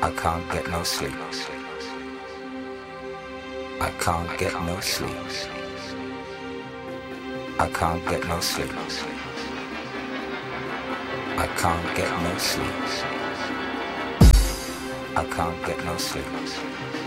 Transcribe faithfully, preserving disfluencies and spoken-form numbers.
I can't get no sleep. I can't get no sleep. I can't get no sleep. I can't get no sleep. I can't get no sleep.